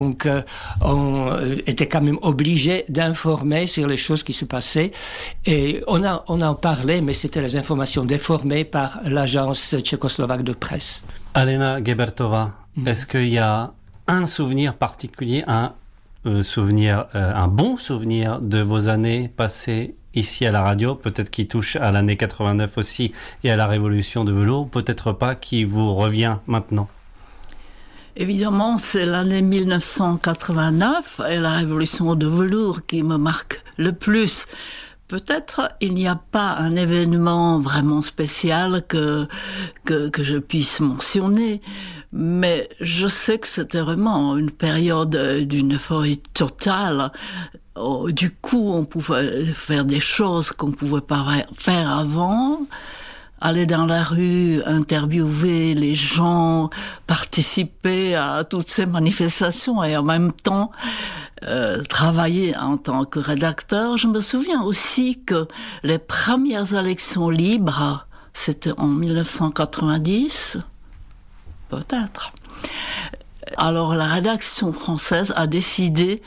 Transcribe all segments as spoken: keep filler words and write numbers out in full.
Donc, euh, on euh, était quand même obligé d'informer sur les choses qui se passaient. Et on, a, on en parlait, mais c'était les informations déformées par l'agence tchécoslovaque de presse. Alena Gebertová, mmh. Est-ce qu'il y a un souvenir particulier, un euh, souvenir, euh, un bon souvenir de vos années passées ici à la radio, peut-être qui touche à l'année quatre-vingt-neuf aussi et à la révolution de velours, peut-être pas, qui vous revient maintenant? Évidemment, c'est l'année mille neuf cent quatre-vingt-neuf et la révolution de velours qui me marque le plus. Peut-être il n'y a pas un événement vraiment spécial que, que, que je puisse mentionner, mais je sais que c'était vraiment une période d'une euphorie totale. Du coup, on pouvait faire des choses qu'on ne pouvait pas faire avant. Aller dans la rue, interviewer les gens, participer à toutes ces manifestations et en même temps euh, travailler en tant que rédacteur. Je me souviens aussi que les premières élections libres, c'était en mille neuf cent quatre-vingt-dix, peut-être. Alors la rédaction française a décidé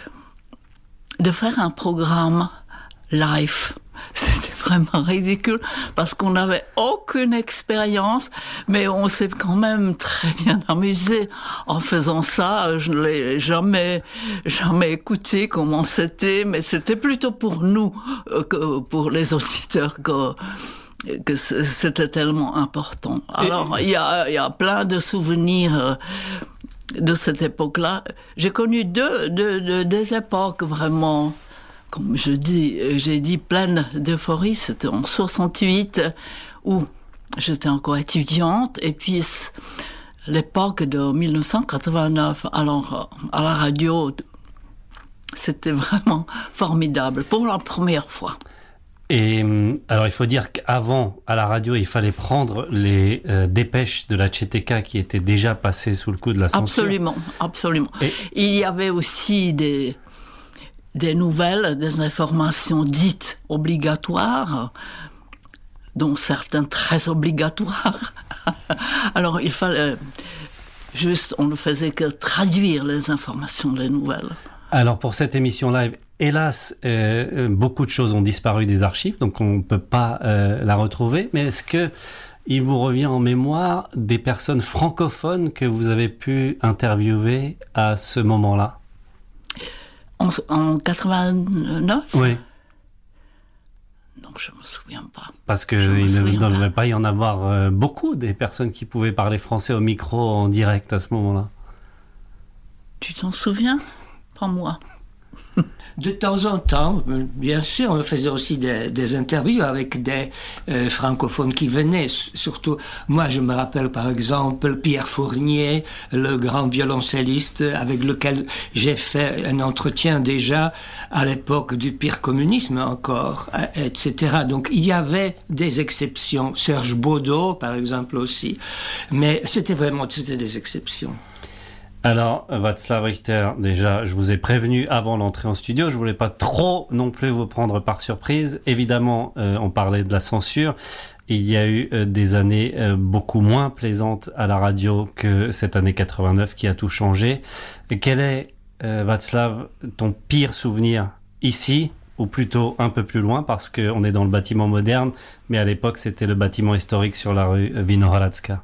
de faire un programme live. C'était vraiment ridicule parce qu'on n'avait aucune expérience, mais on s'est quand même très bien amusé en faisant ça. Je ne l'ai jamais, jamais écouté comment c'était, mais c'était plutôt pour nous que pour les auditeurs que, que c'était tellement important. Alors, il y a, il y a plein de souvenirs de cette époque-là. J'ai connu deux, deux, deux des époques vraiment, comme je dis, j'ai dit pleine d'euphorie. C'était en soixante-huit où j'étais encore étudiante, et puis l'époque de mille neuf cent quatre-vingt-neuf. Alors à la radio, c'était vraiment formidable pour la première fois. Et alors il faut dire qu'avant, à la radio, il fallait prendre les euh, dépêches de la Tchétéka qui étaient déjà passées sous le coup de la censure. Absolument, absolument. Et il y avait aussi des des nouvelles, des informations dites obligatoires, dont certaines très obligatoires. Alors il fallait juste, on ne faisait que traduire les informations des nouvelles. Alors pour cette émission live, hélas, euh, beaucoup de choses ont disparu des archives, donc on ne peut pas euh, la retrouver. Mais est-ce que il vous revient en mémoire des personnes francophones que vous avez pu interviewer à ce moment-là? En, en quatre-vingt-neuf? Oui. Non, je ne me souviens pas. Parce qu'il ne devait pas y en avoir euh, beaucoup, des personnes qui pouvaient parler français au micro en direct à ce moment-là. Tu t'en souviens? Pas moi. De temps en temps, bien sûr, on faisait aussi des, des interviews avec des euh, francophones qui venaient. Surtout, moi, je me rappelle par exemple Pierre Fournier, le grand violoncelliste avec lequel j'ai fait un entretien déjà à l'époque du pire communisme encore, et cetera. Donc, il y avait des exceptions. Serge Baudot, par exemple, aussi. Mais c'était vraiment, c'était des exceptions. Alors, Václav Richter, déjà, je vous ai prévenu avant l'entrée en studio, je voulais pas trop non plus vous prendre par surprise. Évidemment, euh, on parlait de la censure. Il y a eu euh, des années euh, beaucoup moins plaisantes à la radio que cette année quatre-vingt-neuf qui a tout changé. Et quel est, euh, Václav, ton pire souvenir ici, ou plutôt un peu plus loin, parce qu'on est dans le bâtiment moderne, mais à l'époque, c'était le bâtiment historique sur la rue Vinohradska?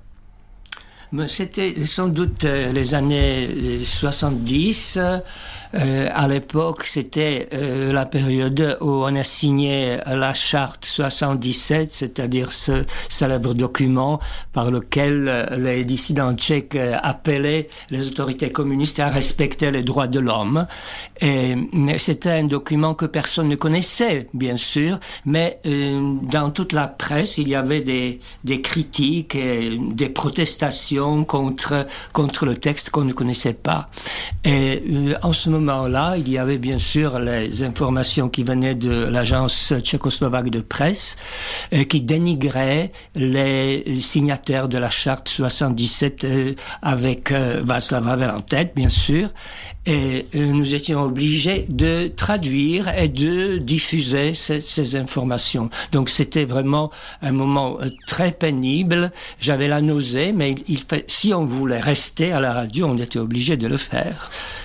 C'était sans doute les années soixante-dix. Euh, à l'époque, c'était euh, la période où on a signé la charte soixante-dix-sept, c'est-à-dire ce célèbre document par lequel euh, les dissidents tchèques euh, appelaient les autorités communistes à respecter les droits de l'homme. Et c'était un document que personne ne connaissait, bien sûr, mais euh, dans toute la presse, il y avait des, des critiques et des protestations contre, contre le texte qu'on ne connaissait pas. Et euh, en ce moment là, il y avait bien sûr les informations qui venaient de l'agence tchécoslovaque de presse euh, qui dénigraient les signataires de la charte soixante-dix-sept euh, avec euh, Václav Havel en tête, bien sûr. Et euh, nous étions obligés de traduire et de diffuser ces, ces informations. Donc c'était vraiment un moment euh, très pénible. J'avais la nausée, mais il, fait, si on voulait rester à la radio, on était obligé de le faire.